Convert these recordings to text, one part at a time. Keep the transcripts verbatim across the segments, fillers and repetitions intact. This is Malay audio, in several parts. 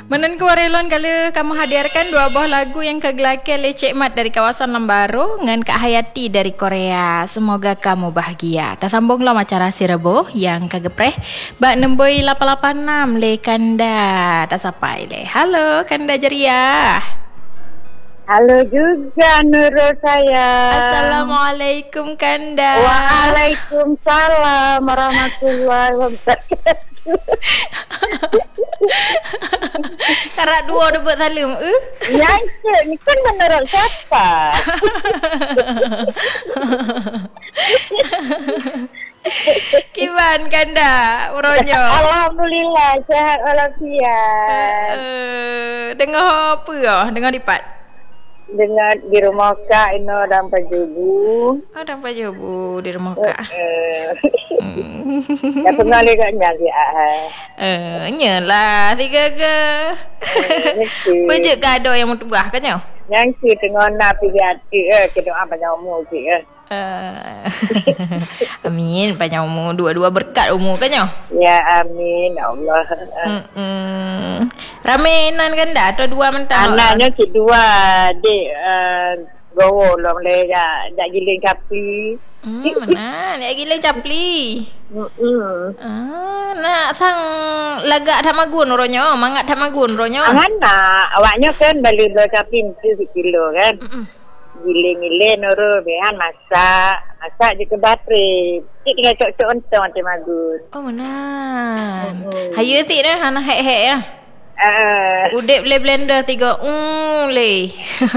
Menen kuarelon kala kamu hadirkan dua buah lagu yang kegelakan oleh Cik Mat dari kawasan Lembaro dengan Kak Hayati dari Korea. Semoga kamu bahagia. Tak sambunglah macam rasi rebo yang kagepreh. Bak nemboi lapan lapan enam le Kanda. Tak sampai le. Halo Kanda Jeriah. Halo juga Nurul saya. Assalamualaikum Kanda. Waalaikumsalam warahmatullahi wabarakatuh. Karak dua dah buat salam eh? Yang ke, ni kan menurut siapa? Kiban Kanda Uronyo. Alhamdulillah sehat walafiat. uh, uh, Dengar apa ya? Dengar dipat? Dengar di rumah Kak Ino dan Pajubu. Oh, dan Pajubu di rumah Kak. Eh. Dah pernah lihat nyari ah. Eh, nyalah tiga ke. Bejek kado yang mutuah kan yo? Yang si tengah nak pergi hati eh ke doa banyak umur si eh. Uh, amin panjang umur, dua-dua berkat umur kan yo? Ya amin Allah. Hmm. Ramenan kan dah atau dua mentang? Anaknya kedua dek uh, gowo lah boleh dah dah giling kapi. Hmm, mana nak giling capli. Hmm. Ah, nak sang lagak tamagun ronyo, mangat tamagun ronyo. Anak awaknya kan beli berkapi tu kilo kan. Mm-mm. Giling-giling nurul behan masak masak je ke bateri cik tinggal cok-cok ontong macam magun. Oh menan hmm. Hayu tik dah hana hek-hek ya uh, udip le blender tiga um le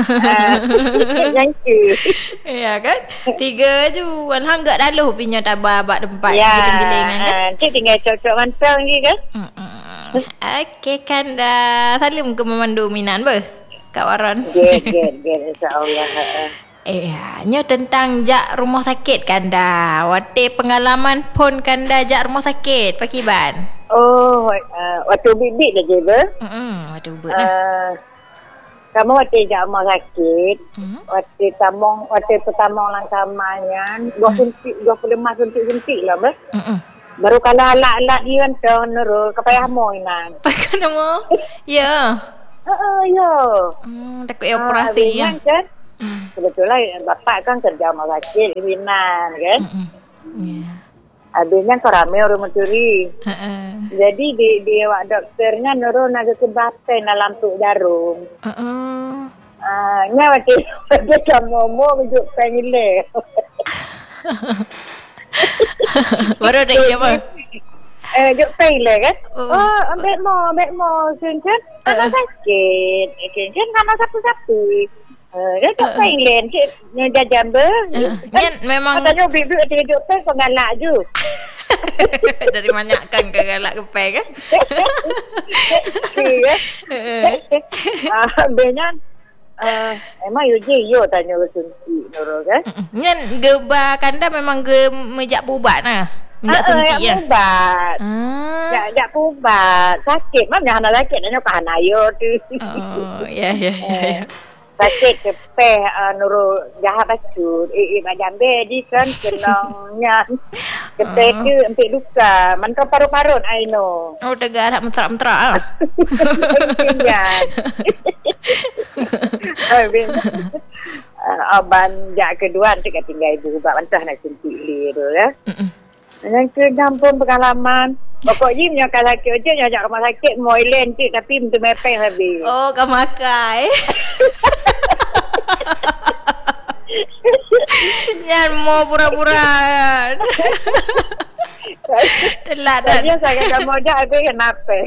yang tu ya kan tiga je alham gak daluh pinya tabah bak tempat ya, giling-gilingan kan uh, cik tinggal cok-cok ontong je kan. hmm. Okey Kanda salim ke memandu minan ber Kak Waron. Get, get, get, insyaAllah. Eh, hanya tentang jak rumah sakit Kanda. Waktu pengalaman pun Kanda jak rumah sakit, Pak Kiban. Oh, uh, waktu bibik dah je ber. Hmm, waktu bibik uh, lah. Kamu waktu jak rumah sakit, Mm-hmm. waktu tamong, waktu pertama orang samanya, dua suntik, dua puluh lima suntik-suntik lah ber. Mm-hmm. Baru kalau alat-alat dia kan, nurul, kepayah mo inan. Pakai nama? Ya. Uh, ya. Hmm, takut ya operasi ya. Kan? Hmm. Sebetulnya bapak kan kerja rumah sakit di Binan kan. Hmm. Yeah. Habisnya kau ramai orang mencuri. Uh-uh. Jadi di di wak dokternya nurun ada kebaten dalam tuk jarum. Uh-uh. Ah, nya waktu dia kamu mau menjuk pengile. Baru ada iya apa? Eh, juk pengile kan? Oh, oh ambil mau, ambil mau, Sincan. Rumah sakit. Sincan sama satu-satu. Uh, dia tak uh, pengile. Dia dah jamba. Kan memang. Katanya bibi ada juk peng kau galak je. Dari banyakkan ke galak ke peng kan? Ah, habisnya Uh, emang you je you tanya ke suntik Nurul kan? Kan geba Kanda memang ge mejak pubat lah. Mejak uh, suntik ya. Pubat. Ah. Jak jak pubat. Sakit mana hana sakit nanya ke hana yo tu. Oh, ya ya ya. ya. Sakit kepeh uh, Nurul jahat bacut. Eh eh macam bedi kan kenangnya. Kepeh tu empik luka. Man kau paru-parut I know. Oh tegak nak mentrak-mentrak ah. uh, Aban jak kedua nanti kat tinggal ibu sebab mentah nak suntik le tu ya. Yang kedua pun pengalaman. Pokoknya punya kalau sakit je nyajak rumah sakit mau ilen tu tapi untuk mepeng habis. Oh kau makai. Jangan mau pura-pura. Telat dah. Dia saya kamu dah aku kenapa?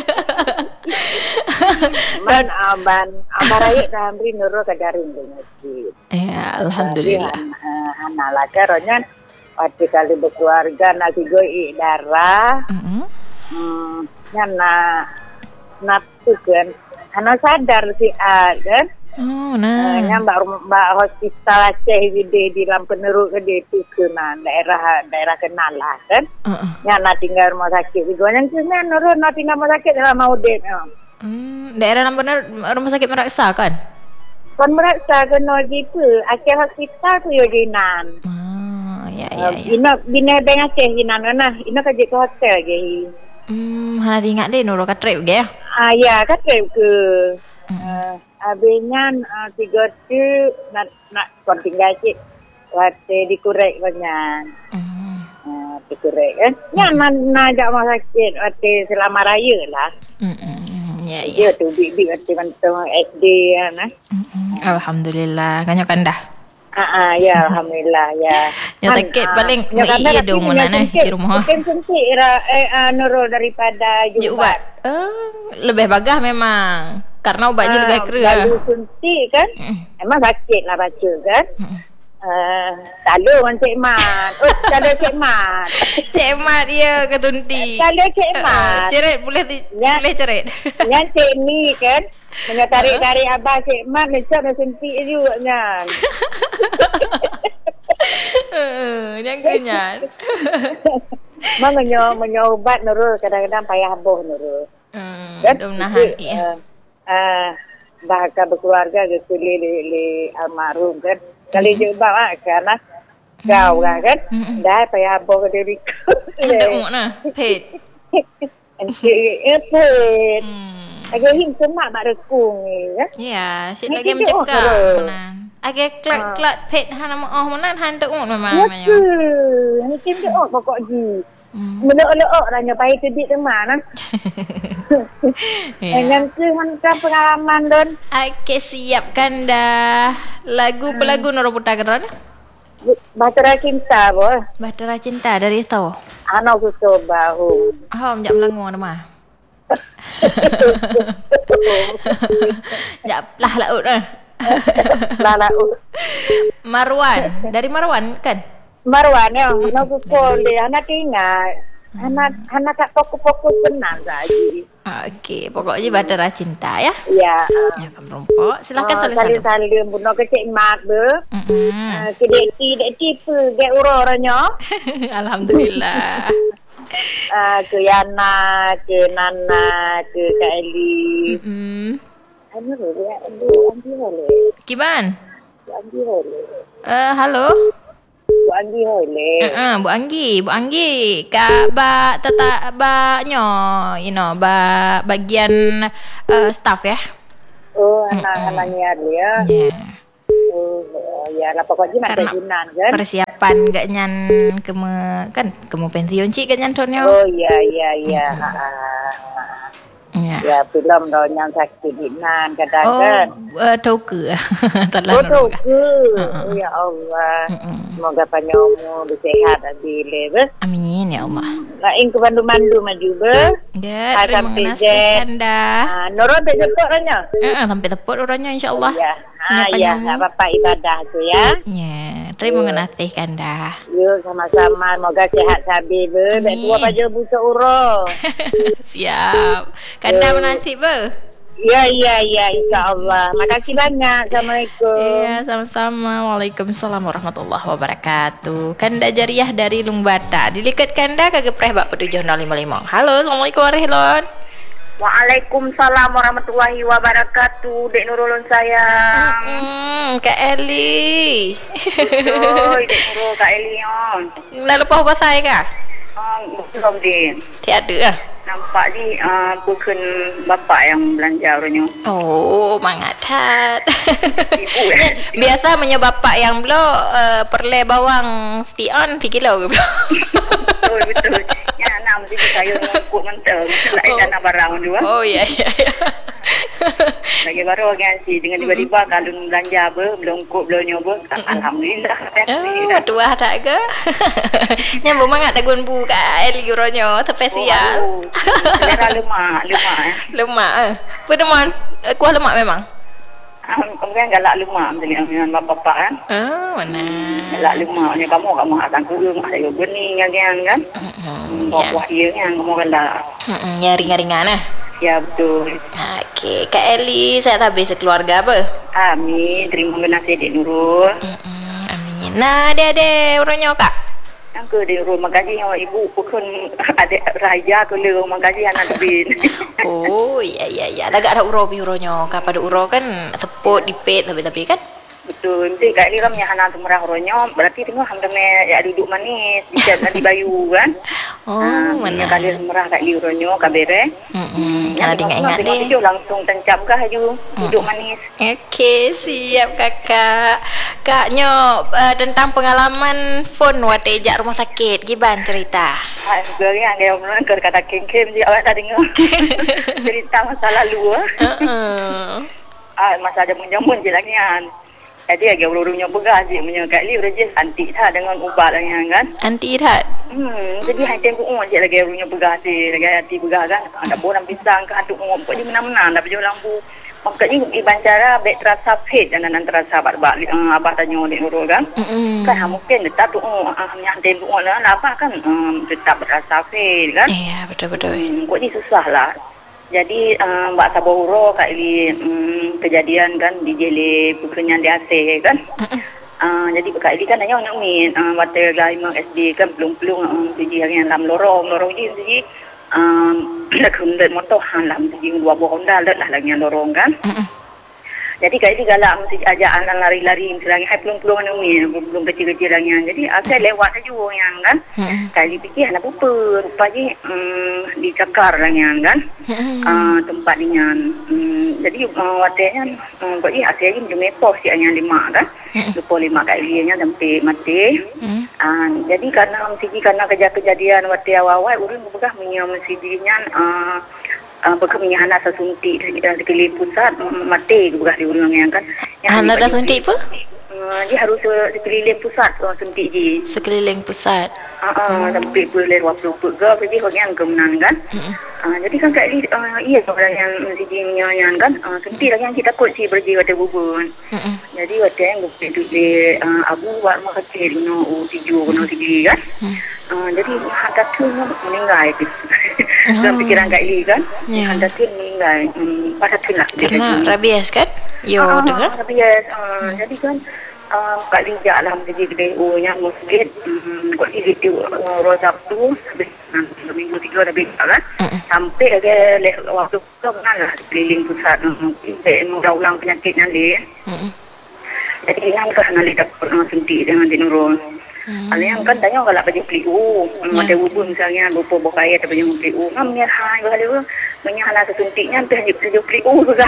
Man aban amarayek dah beri nurul kadarin dengan sikit. Ya alhamdulillah. Anak lah caranya waktu kali berkeluarga nak tiga ik darah. Mhm. Hmm, nak nafsu kan. Anak sadar si A kan. Oh nah. Nya mbak mbak hospital Aceh gede di dalam peneruk gede tu kena daerah daerah kenal lah kan. Uh-uh. Nya nak tinggal rumah sakit juga yang kena nurul nak tinggal rumah sakit dalam Maudit. Hmm, daerah yang benar rumah sakit Meraksa kan? Kon Meraksa kena gitu. Aceh hospital tu yo jinan. Ah, ya ya ya. Ina bina beng Aceh jinan nah. Ina kerja ke hotel je. Hmm, hana ingat deh Nurul katrip ge ya. Ah ya, kata ke. Uh, Habisnya uh, tiga tu nak nak kon tinggal cik. Waktu dikurek banyak. Mm. Uh, dikurek kan. Yang nak nak ajak rumah sakit waktu selama raya lah. Mm-mm. Ya, Dia ya. tu big-big waktu bantu S D kan. Eh. Alhamdulillah. Kanyo kandah. Ah, uh, ya alhamdulillah ya. Yang sakit paling iya dong mana nah di rumah. Mungkin suntik eh uh, Nurul daripada Je ubat. Uh, lebih bagah memang. Karena ubatnya uh, lebih kera. Lalu suntik kan. Mm. Memang sakit lah baca kan. Mm. Uh, Selalu orang Cik Mat. Oh, selalu Cik Mat. Cik Mat dia ke tunti. Selalu Cik Mat. Uh, cerit boleh ya, boleh cerit. Yang Cik ni kan. Punya tarik-tarik abah Cik Mat. Macam dah suntik juga kan. Uh, jangan kenyan. Mak menyo menyo ubat Nurul kadang-kadang payah boh Nurul. Hmm, kan? Dah menahan ya. Ah, uh, bahkan berkeluarga ke kuli li, li almarhum kan. Kali mm-hmm. je ubat ah karena kau kan kan. Mm-hmm. Dah payah boh ke diri kau. Ada uk nah. Pet. Eh pet. Agak him semak mak rekung ni kan. Ya, sik lagi mencekak. Benar. Agak klat-klat pet han nama oh menan han tuk memang namanya. Ya. Mungkin dia oh pokok ji. Hmm. Melok-lok ranya pai tedik teman ah. Yang ke hantar pengalaman don. Okey siapkan dah lagu hmm. pelagu Nurul Putra Keran. Bahtera Cinta boh. Bahtera Cinta dari tahu. Anak ku coba oh. Oh, menjak melangu nama. Jap lah laut ah. Lah laut. Marwan, dari Marwan kan? Marwan ya, nak call dia, anak ingat. Anak anak tak fokus-fokus tenang saja. Okey, pokoknya Bahtera Cinta ya. Ya. Ya, kan rompok. Silakan oh, saling-saling. Saling-saling bunuh ke Cik Mat be. Hmm. Uh, kedek ti dek tipu gek urornya. Alhamdulillah. uh, ke Yana, ke Nana, ke Kak Eli. Hmm. Anu dia, aduh, Andi boleh. Kiban? Andi boleh. Eh, halo. Bu Anggi boleh. Uh, uh, Bu Anggi, Bu Anggi. Kak ba tata baknyo, you know, ba bagian uh, staff ya. Oh, anak-anaknya dia. Ya. Oh, ya lah pokoknya nak tajunan kan. Persiapan gak nyan kemu kan kemu pensiun cik gak nyan tonyo. Oh, ya ya ya. Ya. Ya, film dah yang sakit dinan kadang oh, kan. Oh, uh, tahu ke? Oh, tahu ke? Uh-uh. Ya Allah. Uh-uh. Semoga panjang umur, bersihat dan dileh. Amin ya Allah. Lain ke Bandu-Bandu maju be. Ya, terima kasih Anda. Ah, Nurul tak jemput orangnya? Uh, sampai tepat orangnya insya-Allah. Ya. Ah, ya, enggak apa-apa ibadah tu ya. Ya, terima kasih Anda. Ya, sama-sama. Semoga sihat sabi be. Baik tua pada busuk uro. Siap. Kanda menanti be. Ya, ya, ya, insya-Allah. Makasih banyak. Assalamualaikum. Ya, sama-sama. Waalaikumsalam warahmatullahi wabarakatuh. Kanda Jariah dari Lungbata. Dilikat Kanda kagepreh bak petujuh nol lima lima. Halo, Assalamualaikum warahmatullahi wabarakatuh. Waalaikumsalam warahmatullahi wabarakatuh. Dek Nurul sayang. Hmm, Kak Eli. Betul, Dek Nurul Kak Eli on. Lalu lupa apa saya kah? Oh, belum din. Tiada ah. Nampak ni uh, bukan bapa yang belanja orangnya. Oh, mangatat. Biasa punya bapa yang belo uh, perle bawang tion tiga kilo ke belo. Betul betul. Ya nak mesti saya ngukut mentang. Lain oh. Nak barang juga. Oh ya ya. Lagi baru kan si dengan tiba-tiba mm-hmm. Kalau belanja apa belum kut belum nyoba mm-hmm. Alhamdulillah. Oh, tua tak ke? Nyambung mangat tagun bu Kak Eli uronyo spesial. Oh, selera lemak, lemak eh. Lemak eh. Pedeman kuah lemak memang. Kemudian galak lemak dengan bapak-bapak kan. Oh, mana? Galak lemaknya kamu kamu akan ke rumah saya bening kan kan. Hmm, buah dia kan kamu galak. Hmm, ya ringan-ringan eh. Ya betul. Okey, Kak Eli, saya habis sekeluarga apa? Amin, terima kasih Dek Nurul. Mm-mm, amin. Nah, adik-adik orangnya Kak. Yang ke Dek Nurul, makasih ibu bukan adik raja ke le, makasih anak bin. Oh, iya iya iya. Dah gak ada uro bi uronya. Kak pada uro kan seput dipet tapi-tapi kan. Betul. Nanti kat ni kan hana semerah ronyo, berarti tengok ham deme ya duduk manis, dicat nanti bayu kan. Oh, ha, mana. Kali semerah kat li ronyo kabere. Hmm. Kalau ingat-ingat deh. Tengok langsung tancap kah ju duduk manis. Okey, siap kakak. Kaknya uh, tentang pengalaman phone waktu ejak rumah sakit, giban cerita. Ha, sebenarnya dia orang ke kata kem-kem je awak tak dengar. Cerita masa lalu ah. Uh-uh. Ah, masa jamun-jamun je lagi kan. Jadi agak urut-urutnya begah je punya kat li je antik dah dengan ubat lagi kan. Anti dah. Hmm, jadi hai tempo oh je lagi urutnya begah je, lagi hati begah kan. Ada boram pisang ke hantu ngom pok je menang-menang dah berjuang lampu. Maksud ni iban cara bet terasa fit dan nan terasa bat-bat uh, abah tanya dek urut kan. Mm-mm. Kan mungkin tetap tu oh hanya tempo oh lah apa kan um, tetap terasa fit kan. Iya, betul-betul. Hmm, kok ni susah lah. Jadi uh, Mbak Sabahuro kat ini um, kejadian kan di jele pekerjaan di Aceh kan. Uh, jadi kat ini kan hanya nak min uh, water gaimang S D kan pelung-pelung um, jadi yang dalam lorong lorong ni jadi um, nak hendak motor halam jadi dua buah Honda lah lagi yang lorong kan. Jadi kat ini galak mesti ajak anak lari-lari misalnya hai pelung-pelung nak min pelung kecil-kecil lagi. Jadi asal lewat saja yang kan. Kali fikir anak apa rupanya um, dicakar lagi kan. Uh, tempat dengan um, jadi uh, watanya um, kok ni asyik ni mepoh si yang lima kan lupa lima kali nya sampai mati uh, jadi karena mesti karena kejadian wati awal-awal urang begah menyam sidinya uh, uh, bekerja anak sesuntik di sekeliling pusat mati begah di urang yang kan anak dah suntik apa? Uh, dia harus sekeliling pusat uh, suntik je sekeliling pusat. Ah, uh, uh, sampai boleh waktu pegah jadi bagian kemenangan kan. Uh, jadi kan kat ni uh, iya orang yang mesti nyanyian kan. Uh, suntik lagi yang kita takut si berji waktu bubun. Jadi waktu yang begitu di uh, abu buat rumah kecil no u tujuh no tinggi kan. Uh, jadi hantar tu meninggal itu. Dalam pikiran kat ni kan. Hantar tu meninggal. Um, pada tu lah. Karena rabies kan? Yo uh, dengar. Rabies. Uh, jadi kan Uh, kat Lijak lah menjadi kedai oh yang masjid um, kot ni gitu uh, roh Sabtu habis uh, minggu tiga dah berak kan mm-hmm. sampai ke le- waktu tu kan lah keliling pusat mungkin saya mau ulang penyakit nanti mm-hmm. jadi ingat ke nanti takut uh, suntik dengan dinurun mm-hmm. ada yang kan tanya kalau baju peliu yeah. Ada wudhu misalnya lupa berkaya atau baju peliu kan biar hai kalau menyala kesuntiknya hampir baju peliu juga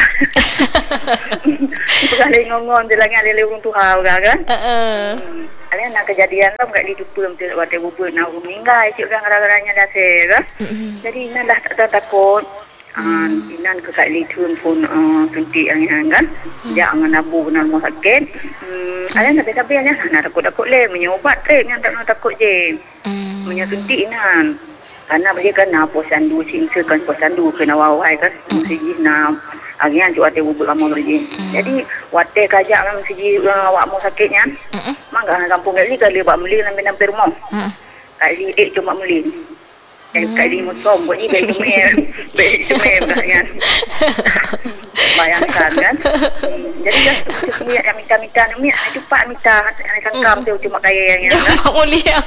bukan lagi ngomong dia lagi ada lewung Tuhan kan uh-uh. hmm. Ada nak kejadian kan kat didupa mesti waktu bubur nak meninggal cik orang gara-garanya dah ser kan uh-huh. Jadi Inan dah tak takut uh, Inan ke kat litun pun uh, suntik yang kan uh-huh. Dia angan abu kena rumah sakit hmm. Ada nak tapi ada nak takut-takut le menyobat le yang tak nak takut je uh-huh. Menyasuntik Inan karena dia kan nak posandu singsa kan posandu kena wawai kan mesti uh-huh. Nak agian cuk ate bubuk lama lagi. Mm. Jadi wate kajak kan siji uh, awak mau sakitnya. Heeh. Mm Mangga kampung kali kali bak meli sampai sampai rumah. Heeh. Mm. Kali ek cuma meli. Eh mm. Kali musom buat ni baik cuma baik cuma kan. Bayangkan kan. Hmm. Jadi dah semua yang minta-minta ni minta cepat minta sangkam tu cuma kaya yang kan. Mulia.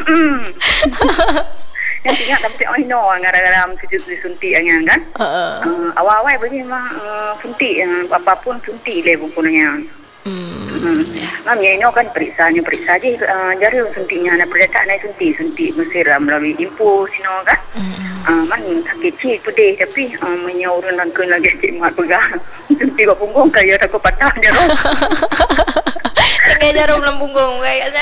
Yang ingat sampai oh no gara-gara sujud suntik yang kan. Uh, uh, awal-awal begini memang uh, suntik uh, apapun suntik le pun-punnya. Hmm. Hmm. Mam ya ini kan periksanya periksa je uh, jari suntiknya nak perletak naik suntik suntik Mesir melalui info sino kan. Hmm. Uh, man sakit cik pedih tapi uh, menyaurun langkah lagi cik mat pegang. Suntik kat punggung kaya takut patah jarum. Kayak jarum dalam punggung kayaknya.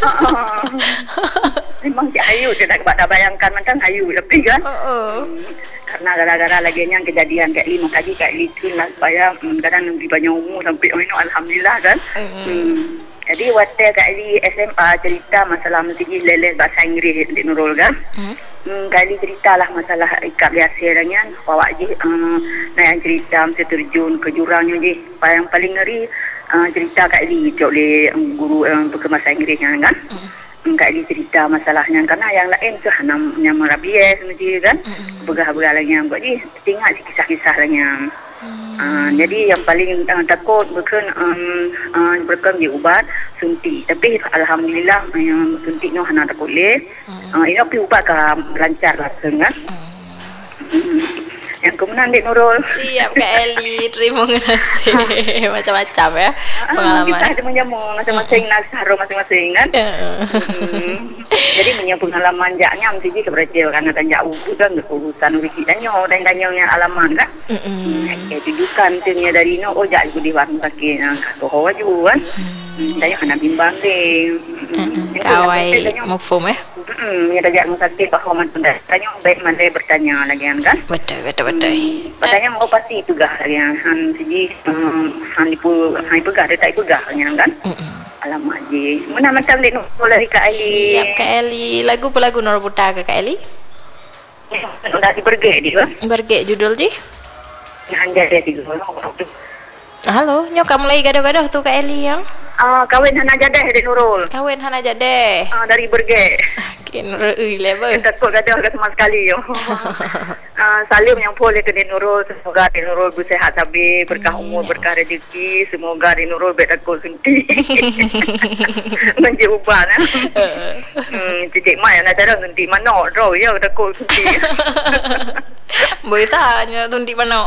Memang si ayu dia tak dapat bayangkan macam ayu tapi kan. Uh-uh. Karena gara-gara lagi yang kejadian kayak lima kali kayak itu lah supaya um, kadang lebih banyak umur sampai oh ini alhamdulillah kan. Uh-huh. Hmm. Jadi waktu kali S M A cerita masalah mesti leles bahasa Inggeris di Nurul kan. Uh-huh. Hmm, kali ceritalah masalah ikat biasa dengan bawa je um, nak cerita mesti terjun ke jurangnya je. Yang paling ngeri uh, cerita kali oleh um, guru um, bahasa Inggerisnya kan. Uh-huh. Enggak dicerita masalahnya karena yang lain tu hanya yang rabies mesti kan mm-hmm. begah-begah lagi yang buat ni tengok si kisah-kisah lagi mm. uh, jadi yang paling uh, takut bukan um, uh, bukan di ubat suntik tapi alhamdulillah yang uh, suntik ni hanya takut le mm. uh, ini pergi ubat ke lancar lah kan mm. mm. Yang kau menang, Dek Nurul. Siap Kak Eli, terima kasih. Macam-macam ya pengalaman. Kita ada menjamu masing-masing nak harum masing-masing kan. hmm. Jadi punya pengalaman jaknya mesti je keberjaya karena tanya ubu dan urusan uriki danyo dan danyo yang alaman kan. Hmm. Okay, tujukan tanya dari no oh jak di warung sakit kau hawa juga kan. Danyo kena bimbang deh. Kawai mafhum ya. Hmm, ya tajak musakti Pak Homan Tunda. Tanya baik mandai bertanya lagi kan? Betul betul betul. Hmm. Bertanya mau pasti pegah lagi han siji han dipu han pegah dia tak pegah kan? Hmm. Alamak je. Mana macam Dek Nurul dari Kak Eli. Siap Kak Eli. Lagu apa lagu Nurul putar ke Kak Eli? Dah dibergek dia. Bergek judul je? Han jadi dia. Halo, nyok kamu lagi gaduh-gaduh tu Kak Eli yang? Ah, kawin Hana Jadah Dek Nurul. Kawin Hana Jadah. Ah, dari Bergek. Okey, Nurul ui level. Takut gaduh ke sama sekali yo. Ah, salim yang boleh ke Dek Nurul, semoga Dek Nurul bersihat sabar, berkah umur, berkah rezeki, semoga Dek Nurul bet takut sunti. Menjadi ubah nah. Hmm, cicik mai nak cara sunti mana ro ya takut sunti. Boleh tanya sunti mana?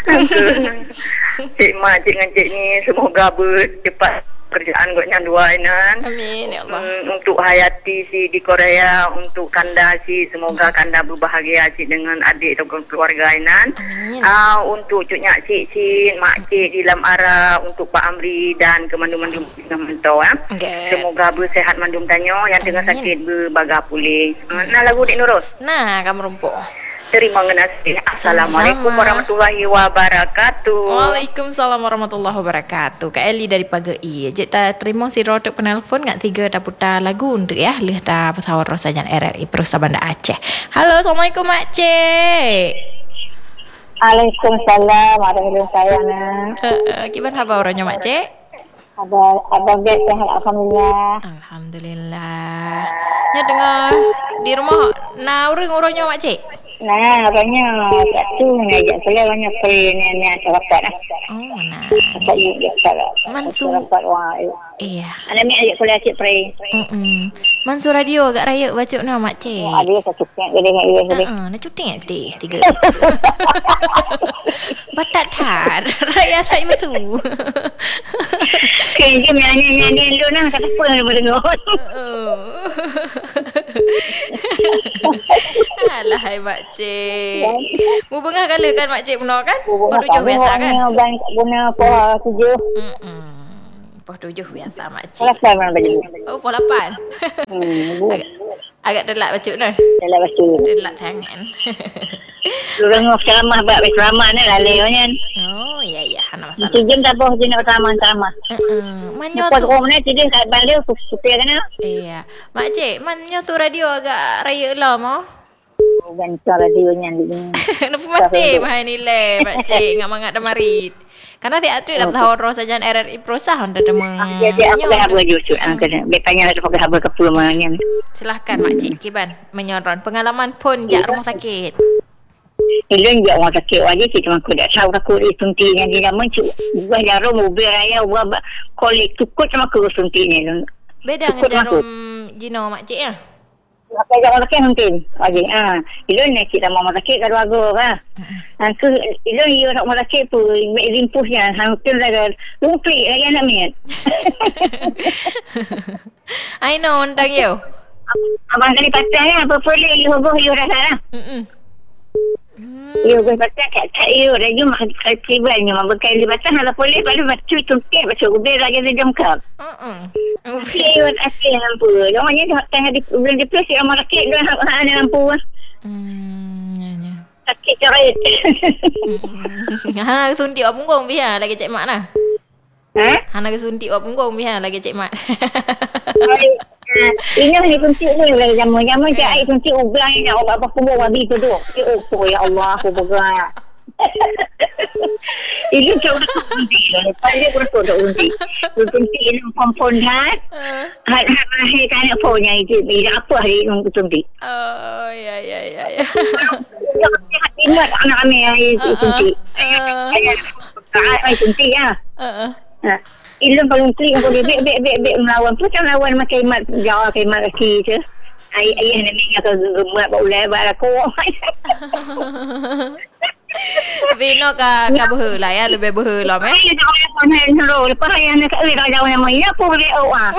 Cik Mak, cik dengan cik ni semoga bercepat kerjaan gotnya dua inan. Amin ya Allah. Hmm, untuk Hayati si di Korea, untuk Kanda si semoga Kanda berbahagia si dengan adik atau keluarga inan. Amin. Uh, untuk cuknya cik cik, mak cik di Lam Ara, untuk Pak Amri dan ke mandum-mandum mentau ya. Okay. Semoga bersehat mandum tanyo yang dengan sakit berbaga pulih. Uh, nah lagu Dek Nurul. Nah, kamu rumpuk. Terima kasih. Assalamualaikum Sama-sama. warahmatullahi wabarakatuh. Waalaikumsalam warahmatullahi wabarakatuh. Kak Eli dari Pagi. Cik ta terima si rotok penelpon ngak tiga dah putar lagu untuk ya. Lih dah pesawat rosajan R R I Perusahaan Banda Aceh. Halo, Assalamualaikum Mak Cik. Waalaikumsalam warahmatullahi wabarakatuh. Uh, uh, gimana khabar orangnya Mak Cik? Ada abang bet sehat alhamdulillah. Alhamdulillah. Ya dengar di rumah nah urang-urangnya Mak Cik. Nah, orangnya satu ngajak saya banyak free ni ni rapat lah. Oh, nah. Rapat you biasa lah. Mansur. Rapat wah. Iya. Ada ni ajak kuliah cik free. Hmm. Mansur radio agak raya baca nak Mak Cik. Ada satu kek gede dengan dia gede. Ha, nak cuti tak gede tiga. Batat tar. Raya tak masu. Okey, jom nyanyi-nyanyi dulu lah. Tak apa nak dengar. Alah hai Mak Cik. Mu bengah kala kan Mak Cik benar kan? Poh tujuh biasa kan? Bang guna poh tujuh. Hmm. Poh tujuh biasa Mak Cik. Lapan mana baju. Oh, poh lapan. Hmm. agak, agak delak baca nah. Dalam baju. Delak tangan. Orang ceramah bab ceramah ni lalainya. Oh, ya ya, hana masalah. Sejam tak boh jenak ceramah ceramah. Heeh. Manyo Lepas tu. rumah ni tidur kat balik supaya kena. Iya. Mak Cik, manyo tu radio agak raya lah mo. Gancang radionya ni. Kenapa mati mahal nilai Mak Cik ngak mangat damarit. Karena tiap tu dah tahu roh sajan R R I Prosah anda demang. Ya dia aku dah habis justru kena. Betanya ada pakai habis ke mana. Silahkan Mak Cik Kiban menyoron pengalaman pun jak rumah sakit. Ilun je orang sakit wajib cik cuma aku tak tahu aku suntik yang dia mencuk. Buat jarum mobil raya buat kolik tukut sama aku suntiknya ilun. Beda dengan jarum jino Mak Cik ya. Pakai jarum sakit suntik. Wajib. Ah, ilun ni cik sama sakit kalau aku kan. Ah, tu ilun dia nak sakit tu rimpusnya hampir dah lumpik lagi nak miat. I know tentang you. Abang kali patah ya, apa boleh you hubung you rasa lah. Hmm. You boleh patah kat kat you dah you makan kaiban you makan kali patah kalau boleh pada batu tuntik baca ubir lagi dia jangkap. Hmm. You asyik lampu. Namanya dah tengah di bulan depresi orang sakit dah ada lampu. Hmm. Ya ya. Sakit cerit. Ha suntik awak punggung biar lagi cik mak nah. Ha? Hana ke suntik awak punggung biar lagi cik mak. Ini ni suntik ni lah jamu-jamu cak air suntik ublang ni nak apa punggung babi tu tu. Oh ya Allah aku bergerak. Ini cak udah suntik lah. Lepas dia berasa dah suntik. Suntik ni pompon kan. Hat-hat lahir kan apa punya itu. Bila apa hari yang suntik. Oh ya ya ya ya. Ingat anak kami yang suntik. Ayah suntik ya. Uh. Ha. Ilmu paling klik aku dia bek bek bek bek melawan tu macam lawan makan mat jauh ke mat laki je. Ai ayah ni ni kata gemak bau lebar aku. Tapi no ka ka berhela ya, lebih berhela meh. Ya tak boleh pun hand dulu. Lepas yang nak eh dah jauh nama ini apa boleh oh ah.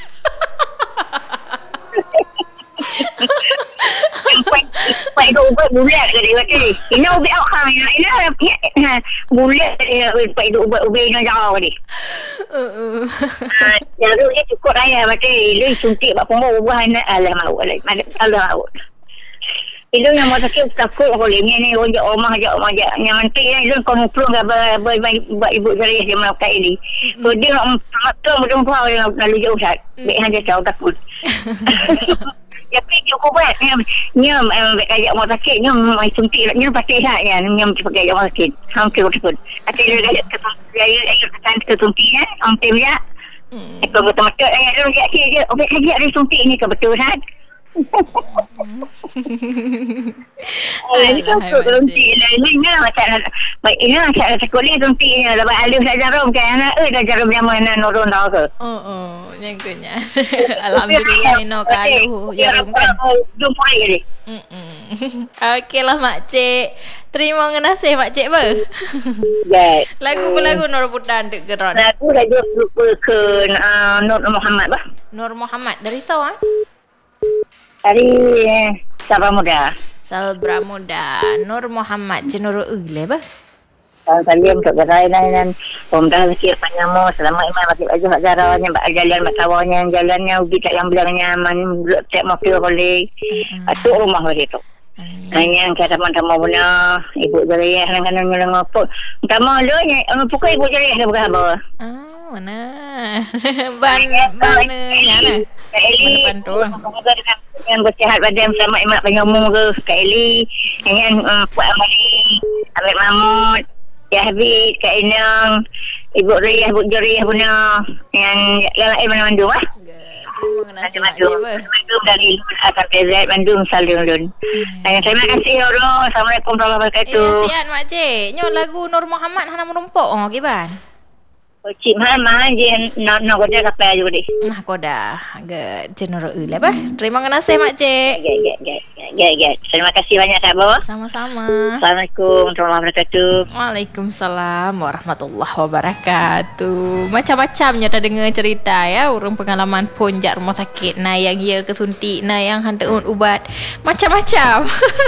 Pai do ubat bulat ke dia kata. Ini ubat ah ya. Ini bulat pai do ubat ubat nak jauh ni. Uh. Ya tu dia cukup raya baca dia suntik bak pombo ubah nak alah mau alah mau. Itu yang mau sakit takut boleh ni orang jak rumah jak rumah jak yang mantik ni itu kamu pulang ke buat ibu saya dia melakukan ini. So dia nak tu mudah tahu lalu jauh sat. Baik hanya tahu takut. Ya pergi cukup buat ni ni kayak mau sakit ni mai suntik ni pasti sat ya ni pakai mau sakit. Hampir takut. Ada dia ke saya ayo tekan ke suntik ya. Hampir ya. Kalau betul-betul ayat dia nak dia obat kaji ada suntik ni ke betul kan? Ini kan suntik lain ni macam baik ini macam sekolah suntik ni lepas alif dah jarum kan eh dah jarum yang mana nurun dah ke oh oh yang kunya alhamdulillah ni no kalau jarum kan jumpa lagi okeylah mak cik terima kasih mak cik ber lagu lagu Nur Putan dek geron lagu lagu ke Nur Muhammad bah Nur Muhammad dari tahu ah dari Sabra Muda. Sabra Muda. Nur Muhammad Cenuru Ugle bah. Kalau kalian untuk berlainan pemuda sikit panjangmu selama iman masih aja hak jarannya bak jalan matawanya jalannya ubi tak yang bilang nyaman tak mau kira boleh. Itu rumah begitu. Hanya kata teman-teman punya ibu jariah dengan dengan apa. Pertama lu nya pukul ibu jariah dia berapa? Ah, mana? Ban ban nyana. Kak Eli yang bersihat badan selamat imat penyomong ke Kak Eli dengan uh, Puan Amali Amir Mahmud Ya Habib Kak Inang Ibu Riyah Ibu Jariah punya yang yang lain mana-mana lah terima kasih Bandung Bandung dari akan P Z Bandung Salung Lun terima kasih Allah Assalamualaikum warahmatullahi wabarakatuh ya sihat makcik nyo lagu Nur Muhammad hana merumpuk oh kiban Cik mahal-mahal je nak nak koda kapal juga deh. Nah koda, agak cenderung ule apa? Terima kasih makcik. Ya ya ya ya ya. Terima kasih banyak Sabo. Sama-sama. Assalamualaikum warahmatullahi wabarakatuh. Waalaikumsalam warahmatullahi wabarakatuh. Macam-macamnya tak dengar cerita ya, urang pengalaman pun jak rumah sakit, nah yang ia kesuntik, nah yang hantar ubat, macam-macam.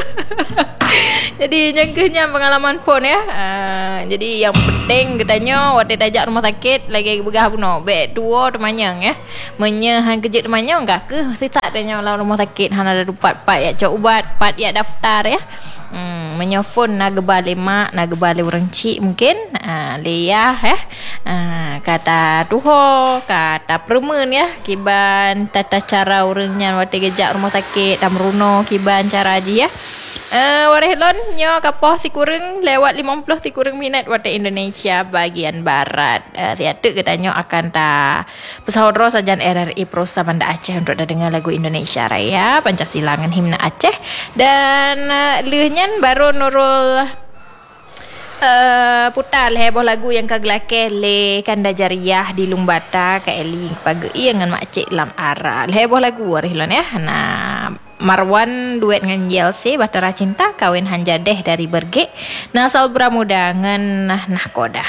Jadi nyangkanya pengalaman pun ya. Uh, jadi yang penting katanya waktu tajak rumah sakit lagi begah puno bet tua temanyang ya menyehan kejut temanyang enggak ke mesti tak tanya lah rumah sakit han ada dupat pat ya cak ubat pat ya daftar ya hmm menyofon nak gebale mak nak gebale orang cik mungkin ah leah ya ah kata tuho kata permen ya kiban tata cara urangnya waktu kejak rumah sakit tam runo kiban cara aja ya Uh, Warehlon nyo kapoh si kurang lewat lima puluh si kurang minit waktu Indonesia bagian barat. Uh, Tiada katanya akan ta pesawat sajan R R I Prosa Banda Aceh untuk dah dengar lagu Indonesia Raya Pancasila dengan himna Aceh dan uh, lehnya baru Nurul Uh, putar heboh lagu yang kagelake le Kanda Jariah di Lumbata Kak Eli pagi dengan makcik lam ara heboh lagu Warehlon ya nah Marwan duet dengan Yelse Batara Cinta kawin Hanjadeh dari Berge Nasal Bramuda dengan Nahkoda.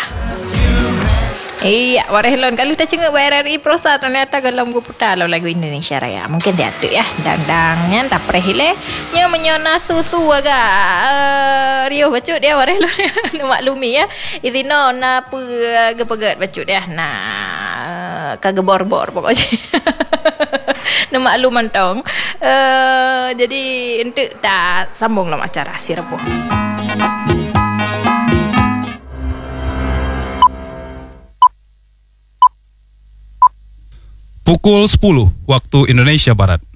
Iya, Warehlon kalau kita cengak R R I Prosa ternyata galam gu putar lagu Indonesia Raya. Mungkin tiada ya. Dang-dangnya tak perehile nya menyona susu agak uh, riuh bacut dia Warehlon nak maklumi ya. Itino na pegat bacut dia. Nah, kagebor-bor pokoknya. Nak makluman tong. Uh, jadi untuk tak sambunglah acara si Rebo. Pukul sepuluh waktu Indonesia Barat.